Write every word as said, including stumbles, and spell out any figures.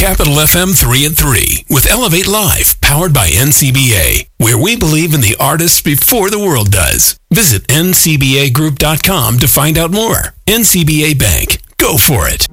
Capital F M three and three with Elevate Live, powered by N C B A, where we believe in the artists before the world does. Visit N C B A group dot com to find out more. N C B A Bank. Go for it.